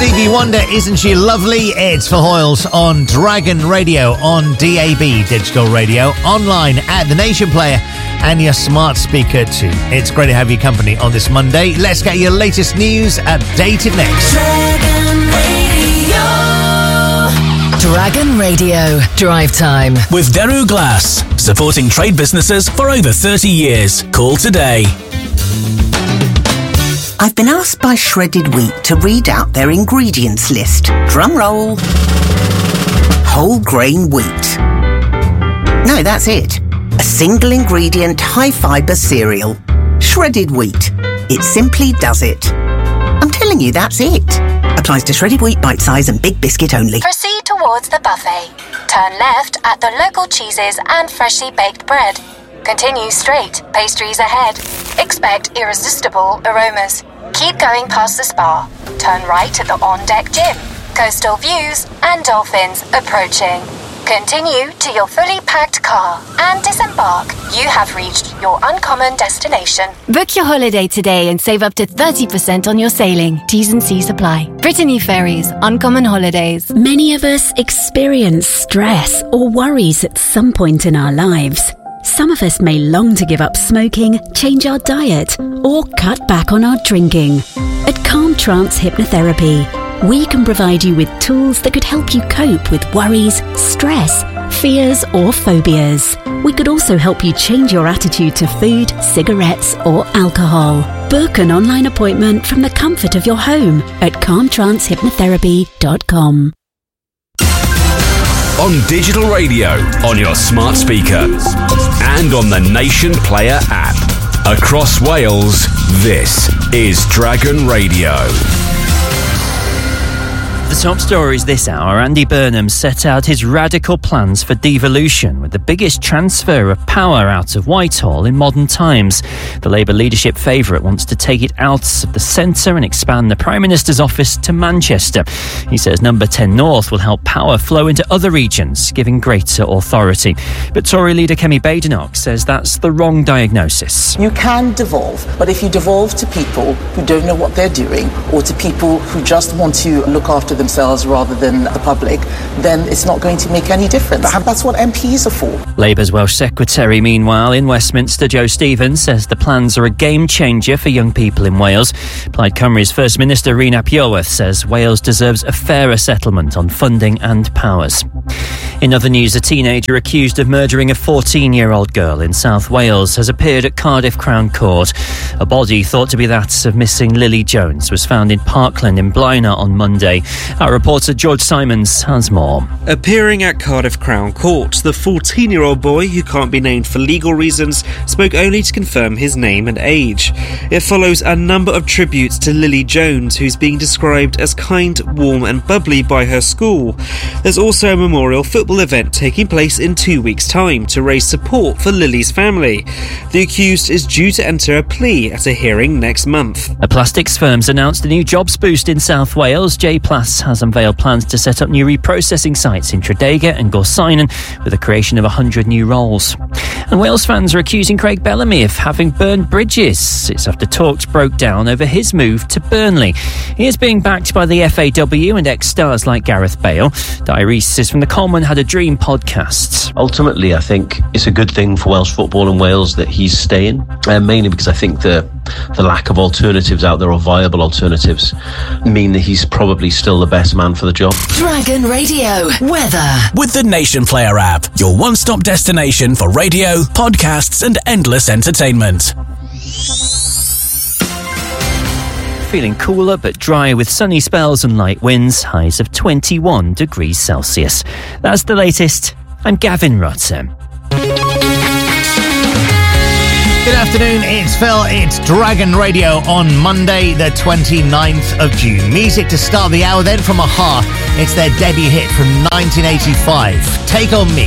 Stevie Wonder, Isn't She Lovely? It's for Hoyles on Dragon Radio, on DAB Digital Radio, online at The Nation Player and your smart speaker too. It's great to have your company on this Monday. Let's get your latest news updated next. Dragon Radio Drive Time with Daru Glass, supporting trade businesses for over 30 years. Call today. I've been asked by Shredded Wheat to read out their ingredients list. Drum roll. Whole grain wheat. No, that's it. A single ingredient, high fibre cereal. Shredded wheat. It simply does it. I'm telling you, that's it. Applies to shredded wheat, bite size and big biscuit only. Proceed towards the buffet. Turn left at the local cheeses and freshly baked bread. Continue straight, pastries ahead. Expect irresistible aromas. Keep going past the spa. Turn right at the on-deck gym. Coastal views and dolphins approaching. Continue to your fully packed car and disembark. You have reached your uncommon destination. Book your holiday today and save up to 30% on your sailing. T's and C's apply. Brittany Ferries, Uncommon Holidays. Many of us experience stress or worries at some point in our lives. Some of us may long to give up smoking, change our diet, or cut back on our drinking. At Calm Trance Hypnotherapy, we can provide you with tools that could help you cope with worries, stress, fears, or phobias. We could also help you change your attitude to food, cigarettes, or alcohol. Book an online appointment from the comfort of your home at calmtrancehypnotherapy.com. On digital radio, on your smart speaker, and on the Nation Player app. Across Wales, this is Dragon Radio. The top stories this hour. Andy Burnham set out his radical plans for devolution with the biggest transfer of power out of Whitehall in modern times. The Labour leadership favourite wants to take it out of the centre and expand the Prime Minister's office to Manchester. He says Number 10 North will help power flow into other regions, giving greater authority. But Tory leader Kemi Badenoch says that's the wrong diagnosis. You can devolve, but if you devolve to people who don't know what they're doing or to people who just want to look after themselves rather than the public, then it's not going to make any difference. That's what MPs are for. Labour's Welsh Secretary, meanwhile, in Westminster, Joe Stevens, says the plans are a game changer for young people in Wales. Plaid Cymru's First Minister Rhys Iorwerth says Wales deserves a fairer settlement on funding and powers. In other news, a teenager accused of murdering a 14-year-old girl in South Wales has appeared at Cardiff Crown Court. A body thought to be that of missing Lily Jones was found in Parkland in Blaenau on Monday. Our reporter George Simons has more. Appearing at Cardiff Crown Court, the 14-year-old boy, who can't be named for legal reasons, spoke only to confirm his name and age. It follows a number of tributes to Lily Jones, who's being described as kind, warm and bubbly by her school. There's also a memorial football event taking place in 2 weeks' time to raise support for Lily's family. The accused is due to enter a plea at a hearing next month. A plastics firm's announced a new jobs boost in South Wales. J-Plus has unveiled plans to set up new reprocessing sites in Tredegar and Gorsinan with the creation of 100 new roles. And Wales fans are accusing Craig Bellamy of having burned bridges. It's after talks broke down over his move to Burnley. He is being backed by the FAW and ex-stars like Gareth Bale. Di Rees is from the Coleman Had a Dream podcast. Ultimately, I think it's a good thing for Welsh football and Wales that he's staying, mainly because I think the lack of alternatives out there, or viable alternatives, mean that he's probably still the best man for the job. Dragon Radio weather with the Nation Player app, your one-stop destination for radio, podcasts and endless entertainment. Feeling cooler but dry with sunny spells and light winds, highs of 21 degrees Celsius. That's the latest. I'm Gavin Rutter. Good afternoon, it's Phil. It's Dragon Radio on Monday, the 29th of June. Music to start the hour, then from Aha. It's their debut hit from 1985, Take On Me.